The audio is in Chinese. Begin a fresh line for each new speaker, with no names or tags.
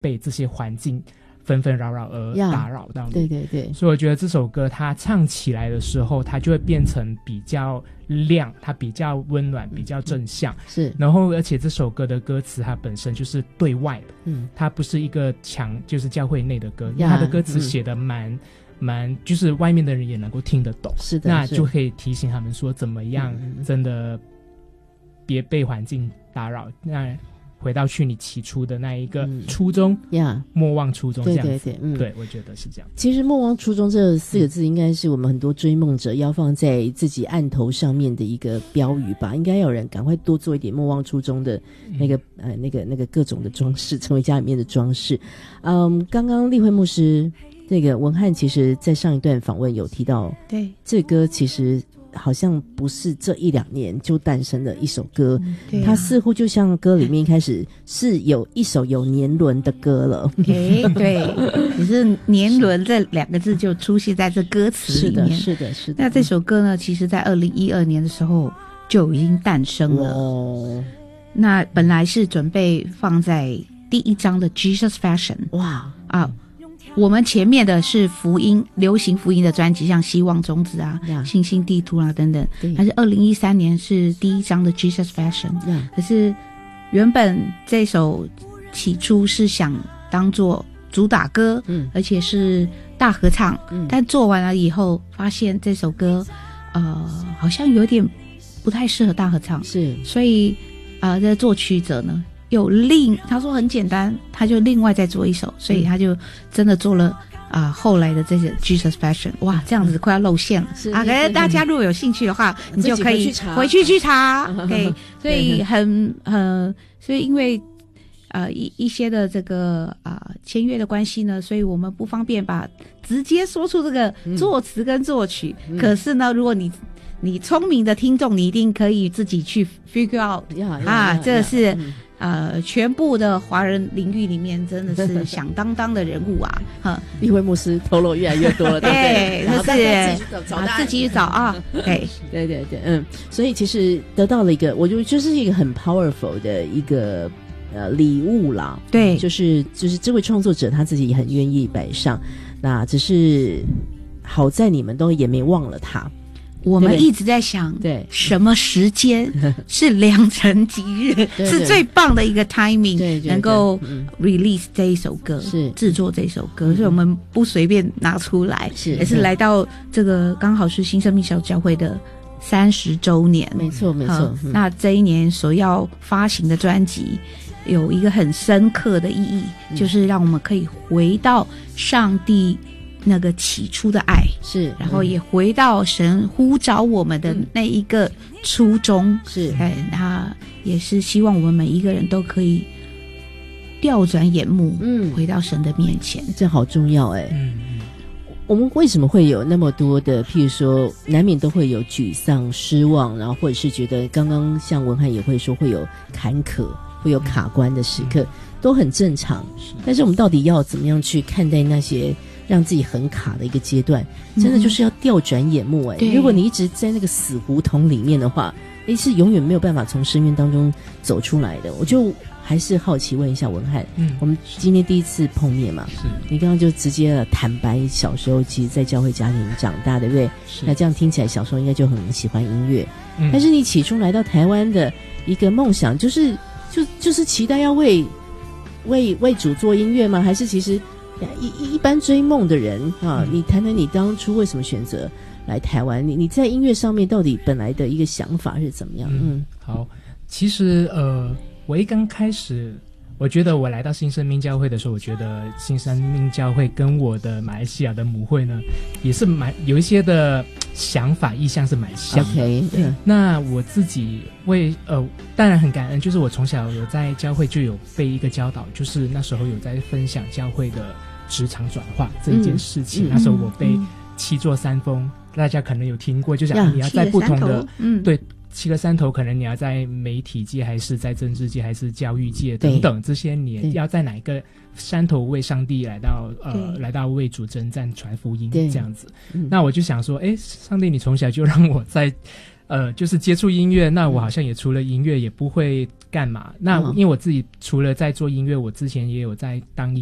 被这些环境纷纷扰扰而打扰到你。
对对对，
所以我觉得这首歌它唱起来的时候，它就会变成比较亮，它比较温暖，比较正向。
是，
然后而且这首歌的歌词它本身就是对外的，它不是一个就是教会内的歌，因为它的歌词写的蛮就是外面的人也能够听得懂。
是的，
那就可以提醒他们说怎么样真的别被环境打扰，那回到去你起初的那一个初衷，莫忘初衷，这样子。对，我觉得是这样。
其实莫忘初衷这4个字应该是我们很多追梦者要放在自己案头上面的一个标语吧，应该有人赶快多做一点莫忘初衷的那个各种的装饰，成为家里面的装饰。刚刚立慧牧师那个文翰其实在上一段访问有提到，
对，
这歌其实好像不是这1-2年就诞生的一首歌，它似乎就像歌里面一开始是有一首有年轮的歌了。
对，也是年轮这2个字就出现在这歌词里面。
是的。
那这首歌呢，其实在2012年的时候就已经诞生了。那本来是准备放在第1张的 Jesus Fashion。我们前面的是福音流行福音的专辑，像希望种子啊、信心地图啊等等，但是2013年是第1张的 Jesus Fashion。可是原本这首起初是想当做主打歌，而且是大合唱，但做完了以后发现这首歌好像有点不太适合大合唱，
是，所
以这作曲者呢他说很简单，他就另外再做一首，所以他就真的做了后来的这些 Jesus Fashion。 哇，这样子快要露馅了可是大家如果有兴趣的话，你就可以回去去查。对，所以所以因为一些的这个签约的关系呢，所以我们不方便直接说出这个作词跟作曲。可是呢，如果你聪明的听众，你一定可以自己去 figure out 这是全部的华人领域里面真的是响当当的人物
立慧牧师透露越来越多了，对不对？
然后自己去找对，
所以其实得到了一个，我觉得就是一个很 powerful 的一个礼物啦。
对，
就是这位创作者他自己也很愿意摆上，那只是好在你们都也没忘了他。
我们一直在想，对，什么时间是良辰吉日，是最棒的一个 timing， 能够 release 这一首歌，是制作这首歌，所以我们不随便拿出来，也是来到这个刚好是新生命小教会的30周年，
没错。
那这一年所要发行的专辑有一个很深刻的意义，就是让我们可以回到上帝那个起初的爱，是，然后也回到神呼召我们的那一个初衷，是，他也是希望我们每一个人都可以调转眼目，回到神的面前，
这好重要我们为什么会有那么多的，譬如说难免都会有沮丧、失望，然后或者是觉得刚刚像文翰也会说会有坎坷，会有卡关的时刻，都很正常。但是我们到底要怎么样去看待那些让自己很卡的一个阶段，真的就是要调转眼目如果你一直在那个死胡同里面的话，是永远没有办法从深渊当中走出来的。我就还是好奇问一下文翰，我们今天第一次碰面嘛，你刚刚就直接坦白小时候其实在教会家庭长大，对不对？那这样听起来小时候应该就很喜欢音乐，但是你起初来到台湾的一个梦想就是期待要为主做音乐吗？还是其实一般追梦的人你谈谈你当初为什么选择来台湾？你在音乐上面到底本来的一个想法是怎么样？
好，其实我一刚开始，我觉得我来到新生命教会的时候，我觉得新生命教会跟我的马来西亚的母会呢，也是有一些的想法意向是蛮像的。那我自己当然很感恩，就是我从小有在教会就有被一个教导，就是那时候有在分享教会的职场转化这一件事情。那时候我被7座山峰，大家可能有听过，就讲你要在不同的对7个山头，可能你要在媒体界还是在政治界还是教育界等等，这些你要在哪一个山头为上帝来到为主征战传福音这样子。那我就想说上帝你从小就让我在就是接触音乐，那我好像也除了音乐也不会干嘛。那因为我自己除了在做音乐，我之前也有在当